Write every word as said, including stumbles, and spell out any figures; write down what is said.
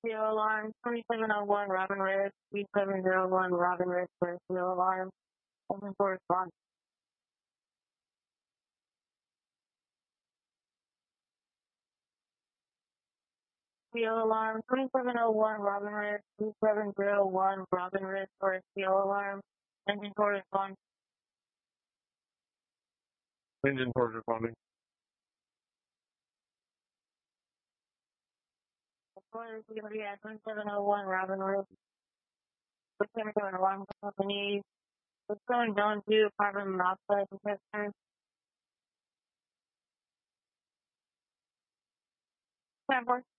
Fuel alarm, twenty-seven oh one Robin Ridge, three seven zero one Robin Ridge for fuel alarm. Open for response. Fuel alarm, twenty-seven oh one Robin Ridge, three seven zero one Robin Ridge for fuel alarm. Engine for response. Engine port responding. Deploy is going to be at twenty-seven oh one Robin Ridge. We're going to go an alarm company. What's going down to carbon monoxide detector? Stand for.